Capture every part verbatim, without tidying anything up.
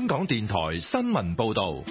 香港電台新聞報道。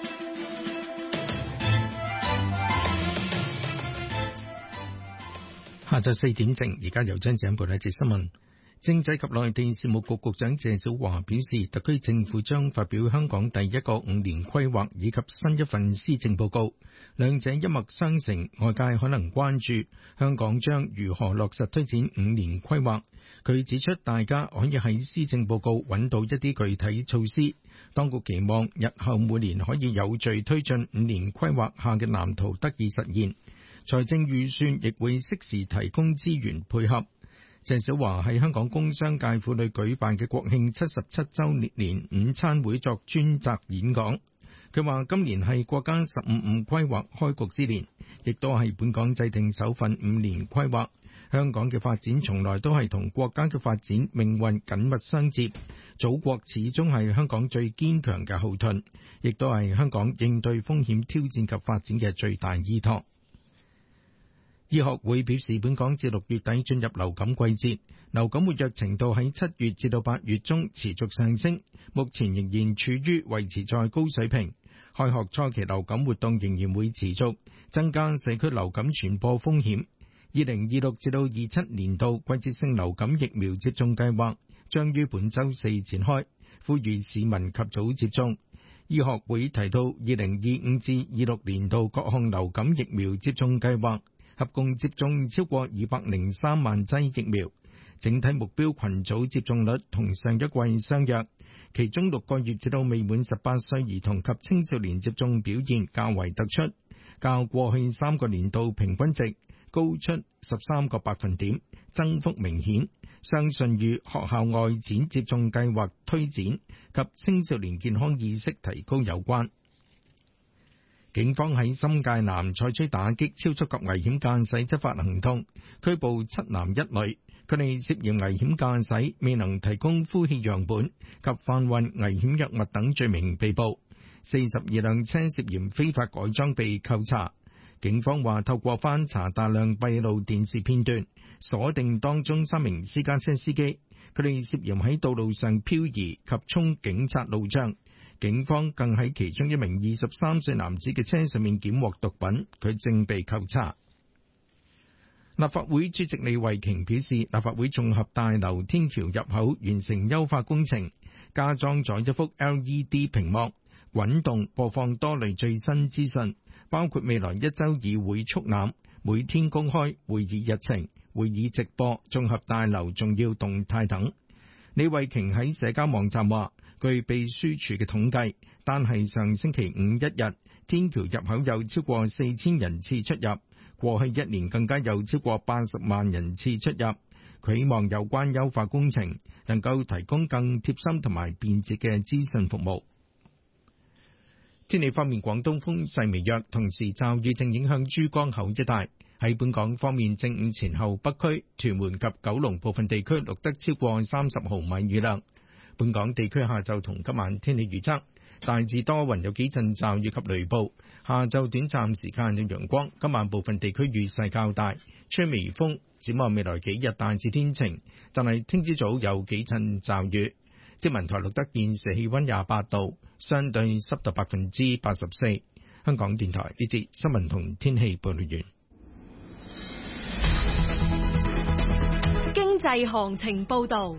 下晝四點正，而家由張子欣報道一節新聞。政制及內地事務局局長謝小華表示，特區政府將發表香港第一個五年規劃以及新一份施政報告，兩者一脈相承。外界可能關注香港將如何落實推展五年規劃。佢指出，大家可以喺施政報告揾到一啲具體措施。當局期望日後每年可以有序推進五年規劃下嘅藍圖得以實現。財政預算亦會適時提供資源配合。謝小華喺香港工商界婦女舉辦嘅國慶七十七週年午餐會作專責演講。佢話今年係國家十五五規劃開局之年，亦都係本港制定首份五年規劃。香港嘅發展從來都係同國家嘅發展命運緊密相接，祖國始終係香港最堅強嘅後盾，亦都係香港應對風險挑戰及發展嘅最大依託。醫學會表示，本港至六月底進入流感季節，流感活躍程度喺七月至到八月中持續上升，目前仍然處於維持在高水平。開學初期流感活動仍然會持續，增加社區流感傳播風險。二零二六至到二七年度季節性流感疫苗接種計劃將於本週四展開，呼籲市民及早接種。醫學會提到，二零二五至二六年度各項流感疫苗接種計劃合共接種超過二百零三萬劑疫苗，整體目標群組接種率同上一季相若，其中六個月至到未滿十八歲兒童及青少年接種表現較為突出，較過去三個年度平均值高出十三個百分點，增幅明顯，相信與學校外展接種計劃推展及青少年健康意識提高有關。警方喺新界南採取打擊超速及危險駕駛執法行動，拘捕七男一女，佢哋涉嫌危險駕駛、未能提供呼氣樣本及販運危險藥物等罪名被捕。四十二輛車涉嫌非法改裝被扣查。警方話透過翻查大量閉路電視片段，鎖定當中三名私家車司機，佢哋涉嫌喺道路上漂移及衝警察路障。警方更喺其中一名二十三歲男子嘅車上面檢獲毒品，佢正被扣查。立法會主席李慧瓊表示，立法會綜合大樓天橋入口完成優化工程，加裝咗一幅 L E D 屏幕，滾動播放多類最新資訊，包括未來一週議會速覽、每天公開會議日程、會議直播、綜合大樓重要動態等。李慧瓊喺社交網站話，據秘書處嘅統計，單係上星期五一日，天橋入口有超過四千人次出入，過去一年更加有超過八十萬人次出入。佢希望有關優化工程能夠提供更貼心同埋便捷嘅資訊服務。天氣方面，廣東風勢微弱，同時驟雨正影響珠江口一帶。喺本港方面，正午前後北區、屯門及九龍部分地區錄得超過三十毫米雨量。本港地區下晝同今晚天氣預測，大致多雲，有幾陣驟雨及雷暴。下晝短暫時間有陽光，今晚部分地區雨勢較大，吹微風。展望未來幾日大致天晴，但係聽朝早有幾陣驟雨。天文台錄得現時氣溫廿八度，相對濕度百分之八十四。香港電台呢節新聞同天氣報道完。 經濟行情報道。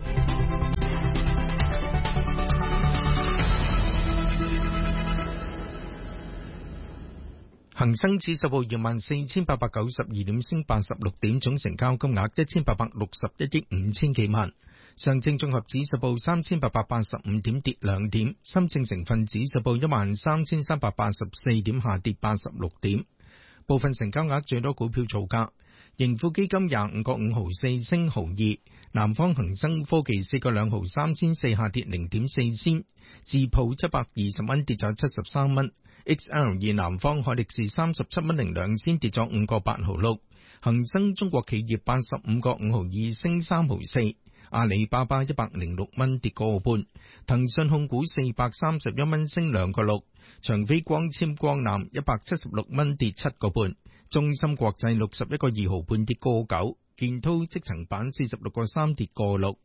恒生指數報二萬四千八百九十二點，升八十六點，總成交金額一千八百六十一億五千幾萬。上證綜合指數報三千八百八十五點，跌兩點。深證成分指數報一萬三千三百八十四點，下跌八十六點。部分成交額最多股票造價：盈富基金廿五個五毫四升毫二，南方恒生科技四個兩毫三千四下跌零點四仙，智普七百二十蚊跌咗七十三蚊。X L 二南方海力士三十七蚊零兩仙跌咗五個八毫六，恒生中國企業八十五個五毫二升三毫四，阿里巴巴一百零六蚊跌個半，騰訊控股四百三十一蚊升兩個六，長飛光纖光纜一百七十六蚊跌七個半，中芯國際六十一個二毫半跌個九，建滔積層板四十六個三跌個六。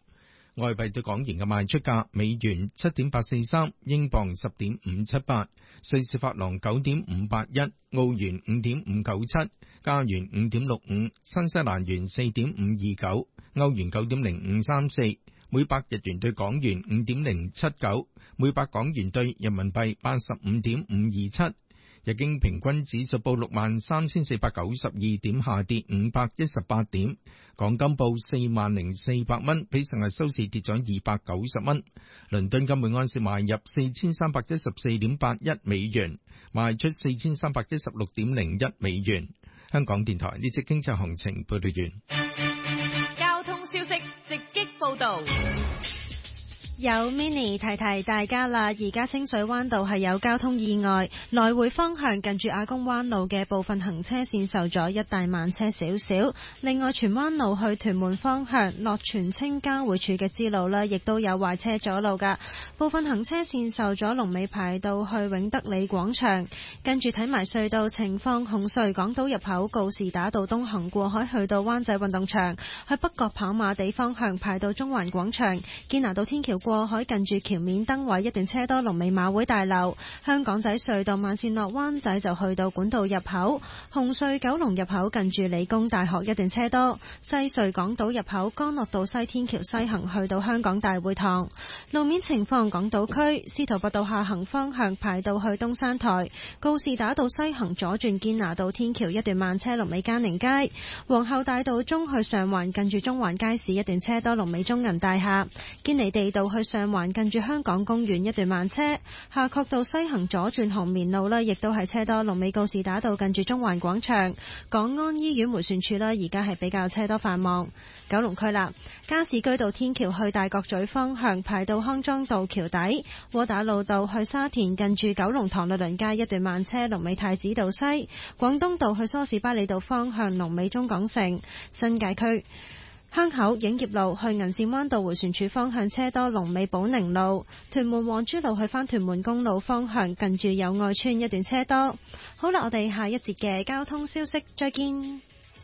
外幣對港元嘅賣出價：美元七點八四三，英鎊十點五七八，瑞士法郎九點五八一，澳元五點五九七，加元五點六五，新西蘭元四點五二九，歐元九點零五三四，每百日元對港元五點零七九，每百港元對人民幣八十五點五二七。日經平均指數報六萬三千四百九十二點，下跌五百一十八點。港金報四萬零四百蚊，比上日收市跌咗二百九十蚊。倫敦金每安士賣入四千三百一十四點八一美元，賣出四千三百一十六點零一美元。香港電台呢則經濟行情報道完。 交通消息直擊報道。 有 Mini 提提大家啦，而家清水灣道係有交通意外，來回方向近住亞公灣路嘅部分行車線受阻，一帶慢車少少。另外荃灣路去屯門方向落荃青交匯處嘅支路呢，亦都有壞車阻路噶，部分行車線受阻，龍尾排到去永德里廣場。跟住睇埋隧道情況，紅隧港島入口告士打道東行過海去到灣仔運動場，去北角跑馬地方向排到中環廣場，堅拿道天橋過海近住橋面燈位一段車多，龍尾馬會大樓。香港仔隧道慢線落灣仔就去到管道入口，紅隧九龍入口近住理工大學一段車多。西隧港島入口干諾道西天橋西行去到香港大會堂。路面情況，港島區司徒拔道下行方向排到去東山台，告士打道西行左轉堅拿道天橋一段慢車，龍尾嘉寧街。皇后大道中去上環近住中環街市一段車多，龍尾中銀大廈。堅尼地道去上環近住香港公園一段慢車，夏慤道西行左轉紅棉路呢亦都係車多，龍尾告士打道近住中環廣場。港安醫院迴旋處呢而家係比較車多繁忙。九龍區啦，加士居道天橋去大角咀方向排到康莊道橋底，窩打老道去沙田近住九龍塘律倫街一段慢車，龍尾太子道西。廣東道去梳士巴利道方向龍尾中港城。新界區香口影業路去銀線灣道迴旋處方向車多，龍尾寶寧路。屯門皇珠路去返屯門公路方向近住友愛邨一段車多。好啦，我哋下一節嘅交通消息再見。